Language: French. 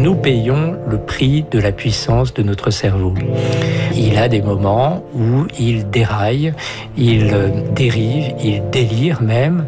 nous payons le prix de la puissance de notre cerveau. Il a des moments où il déraille, il dérive, il délire même.